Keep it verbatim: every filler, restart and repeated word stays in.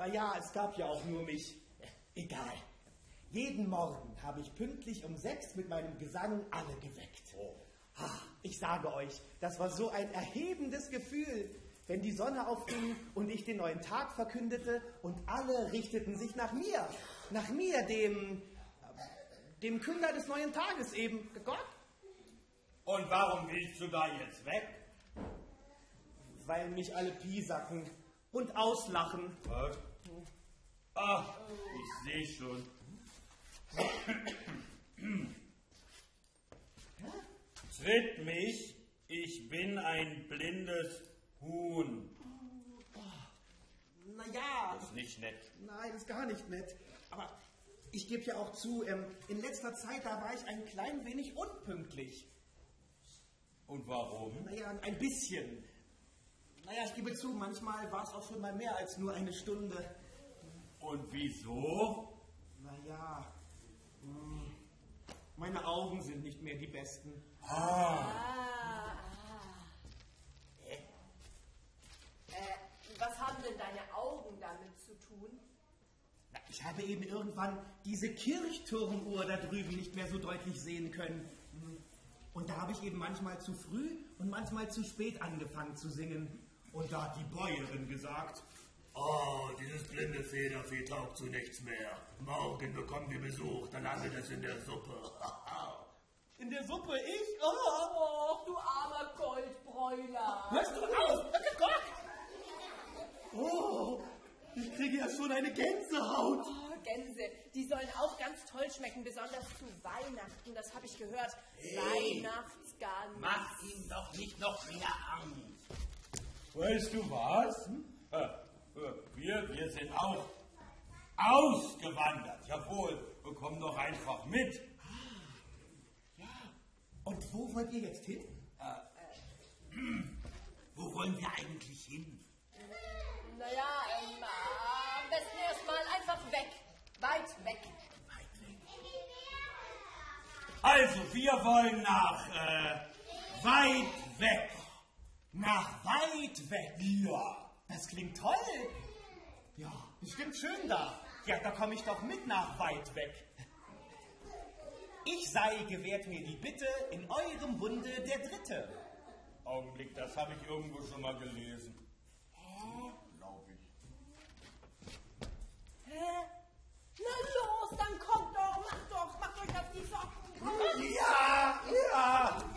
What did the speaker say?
naja, es gab ja auch nur mich. Egal. Jeden Morgen habe ich pünktlich um sechs mit meinem Gesang alle geweckt. Oh. Ich sage euch, das war so ein erhebendes Gefühl, wenn die Sonne aufging und ich den neuen Tag verkündete und alle richteten sich nach mir. Nach mir, dem, dem Künder des neuen Tages eben. Gott. Und warum willst du da jetzt weg? Weil mich alle piesacken und auslachen. Was? Ach, ich sehe schon. Tritt mich, ich bin ein blindes Huhn. Naja. Das ist nicht nett. Nein, ist gar nicht nett. Aber ich gebe ja auch zu, ähm, in letzter Zeit, da war ich ein klein wenig unpünktlich. Und warum? Naja, ein bisschen. Naja, ich gebe zu, manchmal war es auch schon mal mehr als nur eine Stunde. Und wieso? Naja, hm, meine Augen sind nicht mehr die besten. Ah. Ah, ah. Äh, was haben denn deine Augen damit zu tun? Na, ich habe eben irgendwann diese Kirchturmuhr da drüben nicht mehr so deutlich sehen können. Und da habe ich eben manchmal zu früh und manchmal zu spät angefangen zu singen. Und da hat die Bäuerin gesagt: Oh, dieses blinde Federvieh taugt zu nichts mehr. Morgen bekommen wir Besuch, dann landet es in der Suppe. In der Suppe, ich? Oh, Oh, du armer Goldbräuler. hörst du auf? Gott! Oh, ich kriege ja schon eine Gänsehaut. Oh, Gänse, die sollen auch ganz toll schmecken, besonders zu Weihnachten, das habe ich gehört. Hey. Weihnachtsgans. Mach ihm doch nicht noch mehr Angst. Weißt du was? Hm? Wir, wir sind auch ausgewandert. Jawohl, wir kommen doch einfach mit. Ja, und wo wollt ihr jetzt hin? Äh, wo wollen wir eigentlich hin? Naja, ähm, am besten erstmal einfach weg. Weit weg. Weit weg. Also, wir wollen nach äh, weit weg. Nach weit weg? Ja. Das klingt toll. Ja, bestimmt schön da. Ja, da komme ich doch mit nach weit weg. Ich sei, gewährt mir die Bitte, in eurem Bunde der Dritte. Augenblick, das habe ich irgendwo schon mal gelesen. Hä? Glaube ich. Hä? Na los, dann kommt doch, macht doch, macht euch auf die Socken. Kommt. Ja, ja.